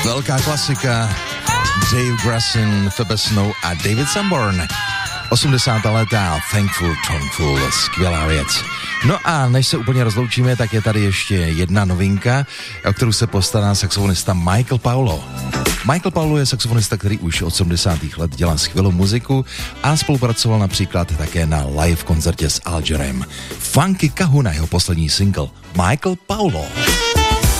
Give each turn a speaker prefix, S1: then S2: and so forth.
S1: Velká klasika, Dave Grassin, Phoebe Snow a David Sanborn. 80. léta, Thankful, Thankful, skvělá věc. No a než se úplně rozloučíme, tak je tady ještě jedna novinka, o kterou se postará saxofonista Michael Paulo. Michael Paulo je saxofonista, který už od 70. let dělá skvělou muziku a spolupracoval například také na live koncertě s Algerem. Funky Kahuna, jeho poslední single. Michael Paulo.